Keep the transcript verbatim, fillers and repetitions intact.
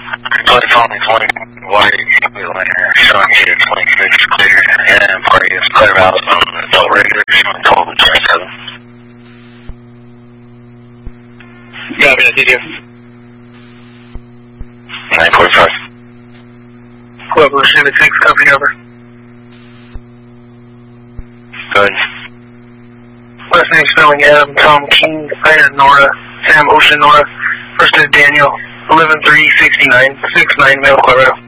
twenty twenty, white, Wheelander, showing you twenty-six clear, and party is clear out on the adult regular, showing twelve and twenty-seven. Yeah, I did you? nine forty-five. Whoever Civic six, copy over. Good. Last name spelling Adam, Tom King, Ida Nora, Sam Ocean Nora, first is Daniel, eleven three sixty-nine, six nine, Male Colorado.